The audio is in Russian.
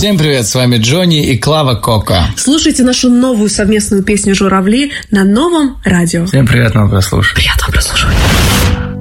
Всем привет, с вами Джонни и Клава Кока. Слушайте нашу новую совместную песню «Журавли» на новом радио. Всем приятного прослушивания. Приятного прослушивания.